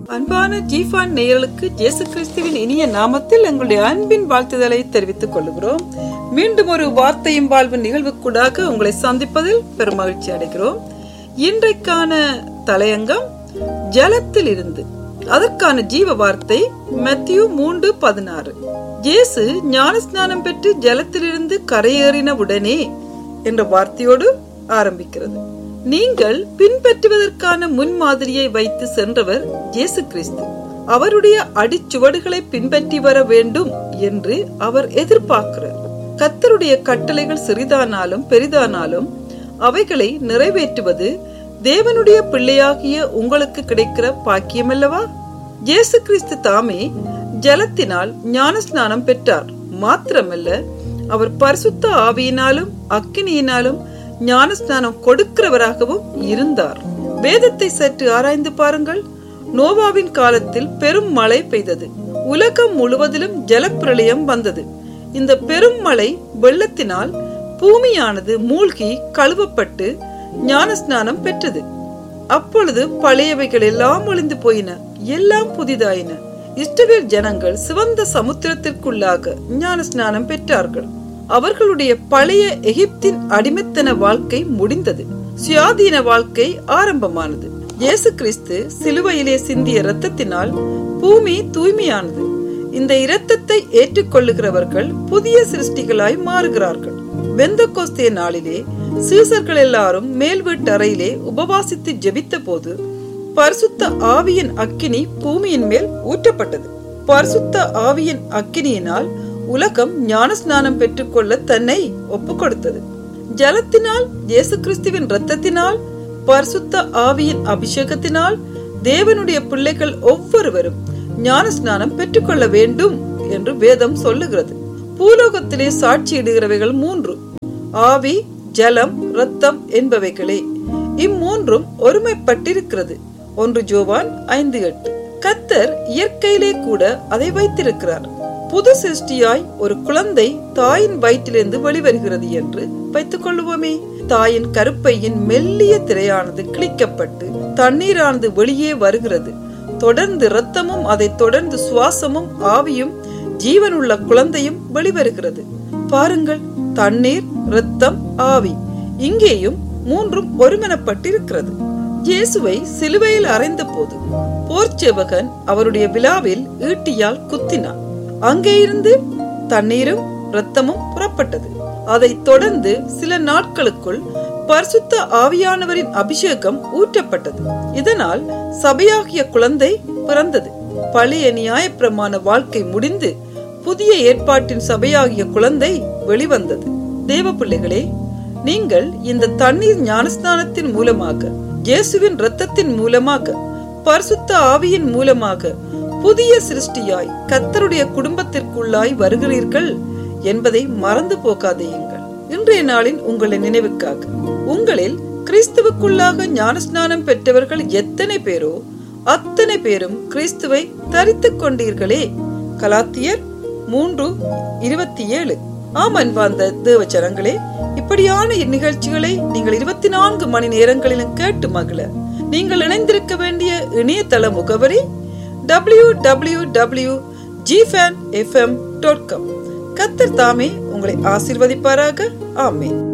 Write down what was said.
அன்பான ஜீஃபான் நேயர்களுக்கு இயேசு கிறிஸ்துவின் இனிய நாமத்தில் எங்களுடைய அன்பின் வாழ்த்துதலை தெரிவித்துக் கொள்கிறோம். மீண்டும் ஒரு வார்த்தையும் வாழ்வு நிகழ்வுக்கூடாக உங்களை சந்திப்பதில் பெரும் மகிழ்ச்சி அடைகிறோம். இன்றைக்கான தலையங்கம் ஜலத்தில் இருந்து. அதற்கான ஜீவ வார்த்தை மத்தேயு 3:16. இயேசு ஞானஸ்நானம் பெற்று ஜலத்திலிருந்து கரையேறின உடனே என்ற வார்த்தையோடு ஆரம்பிக்கிறது. நீங்கள் பின்பற்றுவதற்கான முன்மாதிரியை வைத்து சென்றவர் இயேசு கிறிஸ்து. அவருடைய அடிச்சுவடுகளை பின்பற்றி வர வேண்டும் என்று அவர் எதிர்பார்க்கிறார். கர்த்தருடைய கட்டளைகள் சிறிதானாலும் பெரிதானாலும் அவைகளை நிறைவேற்றுவது தேவனுடைய பிள்ளையாகிய உங்களுக்கு கிடைக்கிற பாக்கியமல்லவா? இயேசு கிறிஸ்து தாமே ஜலத்தினால் ஞானஸ்நானம் பெற்றார். மாத்திரமல்ல, அவர் பரிசுத்த ஆவியினாலும் அக்கினியினாலும் ஞானஸ்நானம் கொடுக்கிறவராகவும் இருந்தார். வேதத்தை சற்று ஆராய்ந்து பாருங்கள். நோவாவின் காலத்தில் பெரும் மழை பெய்தது. உலகம் முழுவதிலும் ஜலப்பிரளயம் வந்தது. இந்த பெரும் மழை வெள்ளத்தினால் பூமியானது மூழ்கி கழுவப்பட்டு ஞானஸ்நானம் பெற்றது. அப்பொழுது பழையவைகள் எல்லாம் ஒளிந்து போயின, எல்லாம் புதிதாயின. இஸ்ரவேல் ஜனங்கள் சிவந்த சமுத்திரத்திற்குள்ளாக ஞானஸ்நானம் பெற்றார்கள். அவர்களுடைய பழைய எகிப்தின் அடிமைத்தன வாழ்க்கை முடிந்தது. சுயாதீன வாழ்க்கை ஆரம்பமானது. இயேசு கிறிஸ்து சிலுவையிலே சிந்திய இரத்தத்தினால் பூமி தூய்மையானது. இந்த இரத்தத்தை ஏற்றுக்கொள்ளுகிறவர்கள் புதிய சிருஷ்டிகளாய் மாறுகிறார்கள். பெந்தெகோஸ்தே நாளிலே சீசர்கள் எல்லாரும் மேல் வீட்டு அறையிலே உபவாசித்து ஜெபித்த போது பரிசுத்த ஆவியின் அக்கினி பூமியின் மேல் ஊற்றப்பட்டது. பரிசுத்த ஆவியின் அக்கினியினால் உலகம் ஞானஸ்நானம் பெற்றுக்கொள்ள தன்னை ஒப்புக் கொடுத்தது. ஜலத்தினால், இயேசு கிறிஸ்துவின் இரத்தத்தினால், பரிசுத்த ஆவியின் அபிஷேகத்தினால் தேவனுடைய பிள்ளைகள் ஒவ்வொருவரும் ஞானஸ்நானம் பெற்றுக்கொள்ள வேண்டும் என்று வேதம் சொல்லுகிறது. பூலோகத்திலே சாட்சியிடுகிறவைகள் 3: ஆவி, ஜலம், இரத்தம் என்பவைகளே. இம்மூன்றும் ஒருமைப்பட்டிருக்கிறது. 1 யோவான் 5:8. கர்த்தர் இயற்கையிலே கூட அதை வைத்திருக்கிறார். புது சிருஷ்டியாய் ஒரு குழந்தை தாயின் வயிற்றிலிருந்து வெளிவருகிறது என்று வைத்துக் கொள்ளுவோமே. தாயின் கருப்பையின் மெல்லிய திரையானது கிழிக்கப்பட்டு தண்ணீரானது வெளியே வருகிறது. தொடர்ந்து இரத்தமும் அதை தொடர்ந்து சுவாசமும் ஆவியும் ஜீவனுள்ள குழந்தையும் வெளிவருகிறது. பாருங்கள், தண்ணீர், இரத்தம், ஆவி, இங்கேயும் மூன்றும் ஒருமனப்பட்டிருக்கிறது. இயேசுவை சிலுவையில் அறைந்த போது போர்ச்சேவகன் அவருடைய விழாவில் ஈட்டியால் குத்தினான். அங்கே இருந்து தண்ணீரும் இரத்தமும் புறப்பட்டது. அதை தொடர்ந்து சில நாட்களுக்குள் பரிசுத்த ஆவியானவரின் அபிஷேகம் ஊற்றப்பட்டது. இதனால் சபையாகிய குழந்தை பிறந்தது. பழைய நியாயப்பிரமாண வாழ்க்கை முடிந்து புதிய ஏற்பாட்டின் சபையாகிய குழந்தை வெளிவந்தது. தேவ பிள்ளைகளே, நீங்கள் இந்த தண்ணீர் ஞானஸ்நானத்தின் மூலமாக, இயேசுவின் இரத்தத்தின் மூலமாக, பரிசுத்த ஆவியின் மூலமாக புதிய சிருஷ்டியாய் கர்த்தருடைய குடும்பத்திற்குள்ளாய் வருகிறீர்கள் என்பதை மறந்து போகாதேயுங்கள். இன்றைய நாளின் உங்களை நினைவுக்காக, உங்களில் கிறிஸ்துவுக்குள்ளாக ஞானஸ்நானம் பெற்றவர்கள் எத்தனை பேரோ அத்தனை பேரும் கிறிஸ்துவை தரித்துக் கொண்டீர்களே. கலாத்தியர் 3:27. அன்பார்ந்த தேவ ஜனங்களே, இப்படியான இந்நிகழ்ச்சிகளை நீங்கள் 24 மணி நேரங்களிலும் கேட்டு மகிழ நீங்கள் இணைந்திருக்க வேண்டிய இணையதள முகவரி www.gfanfm.com. கர்த்தர் தாமே உங்களை ஆசீர்வதிப்பாராக. ஆமென்.